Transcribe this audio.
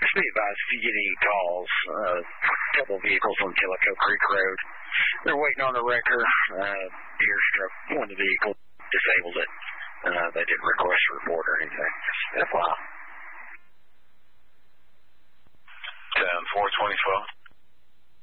Just be advised if you get any calls. A couple of vehicles on Tellico Creek Road. They're waiting on the wrecker. Deer struck one of the vehicles, disabled it. They didn't request a report or anything.